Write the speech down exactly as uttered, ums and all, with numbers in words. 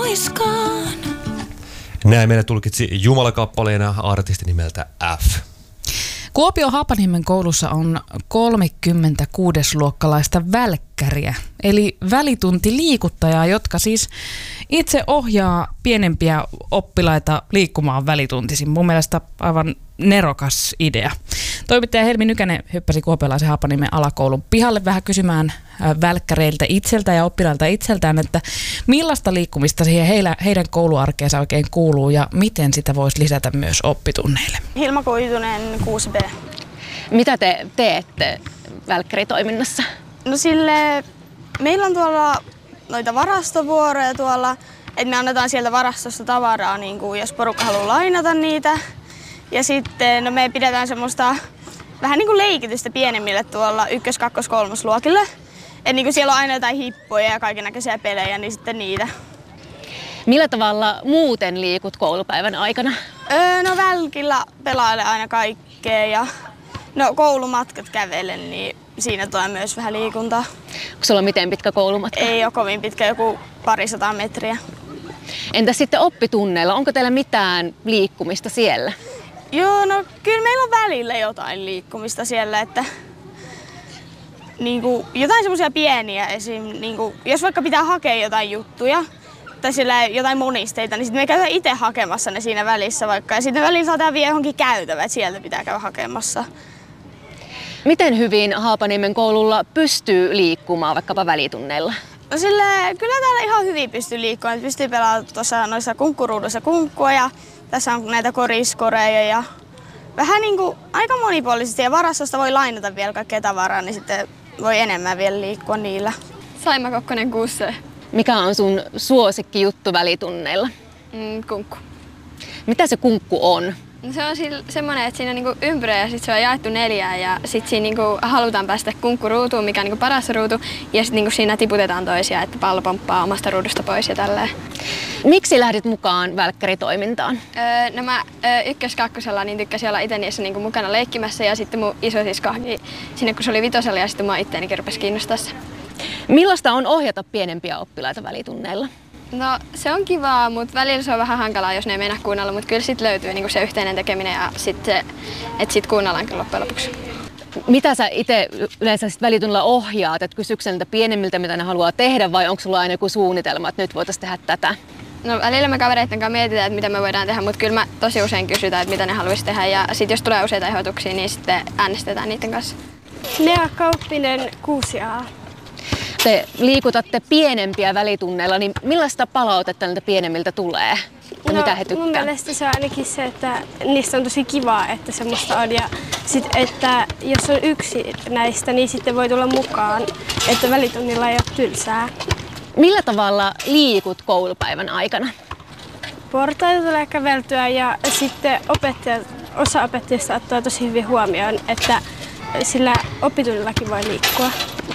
oiskaan. Näin meille tulkitsi Jumala-kappaleena artisti nimeltä F. Kuopio-Haapaniemen koulussa on kolmekymmentäkuudesluokkalaista välkkäriä, eli välituntiliikuttajaa, jotka siis itse ohjaa pienempiä oppilaita liikkumaan välituntisin. Mun mielestä aivan nerokas idea. Toimittaja Helmi Nykänen hyppäsi kuopiolaisen Haapaniemen alakoulun pihalle vähän kysymään välkkäreiltä itseltä ja oppilailta itseltään, että millaista liikkumista siihen heillä, heidän kouluarkeensa oikein kuuluu ja miten sitä voisi lisätä myös oppitunneille. Hilma Koitunen, kuusi B. Mitä te teette välkkäritoiminnassa? No sille, meillä on tuolla noita varastovuoroja tuolla, että me annetaan sieltä varastosta tavaraa, niin kuin jos porukka haluaa lainata niitä. Ja sitten no me pidetään semmoista vähän niin kuin leikitystä pienemmille tuolla ykkös-, kakkos-, kolmosluokille. Että niin kuin siellä on aina jotain hippoja ja kaikennäköisiä pelejä, niin sitten niitä. Millä tavalla muuten liikut koulupäivän aikana? Öö, no välkillä pelailen aina kaikkea ja no koulumatkat kävelen, niin siinä tulee myös vähän liikuntaa. Onko sulla miten pitkä koulumatka? Ei ole kovin pitkä, joku parisataa metriä. Entä sitten oppitunneilla? Onko teillä mitään liikkumista siellä? Joo, no kyllä meillä on välillä jotain liikkumista siellä, että niin kuin, jotain semmoisia pieniä esim. Niin kuin, jos vaikka pitää hakea jotain juttuja tai sillä jotain monisteita, niin sitten me käydään itse hakemassa ne siinä välissä vaikka. Ja sitten välillä saadaan vielä johonkin käytävä, että sieltä pitää käydä hakemassa. Miten hyvin Haapaniemen koululla pystyy liikkumaan vaikkapa välitunneilla? No sille, kyllä täällä ihan hyvin pystyy liikkumaan. Pystyy pelaamaan tuossa noissa kunkkuruuduissa kunkkua ja tässä on näitä koriskoreja ja vähän niin kuin aika monipuolisesti. Ja varastosta voi lainata vielä kaikkea tavaraa, niin sitten voi enemmän vielä liikkua niillä. Saima Kokkonen, kuusi C. Mikä on sun suosikki juttu välitunneilla? Mm, kunkku. Mitä se kunkku on? No se on semmoinen, että siinä on niinku ympyrä ja sitten se on jaettu neljään ja sitten siinä niinku halutaan päästä kunkkuruutuun, mikä on niinku paras ruutu. Ja sitten niinku siinä tiputetaan toisia, että pallo pomppaa omasta ruudusta pois ja tälleen. Miksi lähdit mukaan välkkäritoimintaan? Öö, no mä öö, ykkös-kakkosella niin tykkäsin olla itse niissä niinku mukana leikkimässä ja sitten mun isosisko haki sinne kun se oli vitosella ja sitten mua itteenikin rupesi kiinnostaa se. Millaista on ohjata pienempiä oppilaita välitunneilla? No se on kivaa, mutta välillä se on vähän hankalaa, jos ne ei mennä kuunnella, mutta kyllä sitten löytyy niinku se yhteinen tekeminen ja sitten että sit kuunnellaan kyllä loppujen lopuksi. Mitä sä itse yleensä sit välitunnilla ohjaat? Et kysyksä niiltä pienemmiltä, mitä ne haluaa tehdä vai onko sulla aina joku suunnitelma, että nyt voitaisiin tehdä tätä? No välillä me kavereiden kanssa mietitään, että mitä me voidaan tehdä, mutta kyllä mä tosi usein kysytään, että mitä ne haluaisi tehdä ja sitten jos tulee useita ehdotuksia, niin sitten äänestetään niiden kanssa. Nea Kauppinen, kuusi A. Te liikutatte pienempiä välitunneilla, niin millaista palautetta niiltä pienemmiltä tulee? Ja no, mitä he tykkää? Mun mielestä se on ainakin se, että niistä on tosi kivaa, että semmoista on. Ja sit, että jos on yksi näistä, niin sitten voi tulla mukaan, että välitunnilla ei ole tylsää. Millä tavalla liikut koulupäivän aikana? Portaita tulee käveltyä ja sitten opettajat, osa opettajista ottaa tosi hyvin huomioon, että sillä oppitunnillakin voi liikkua.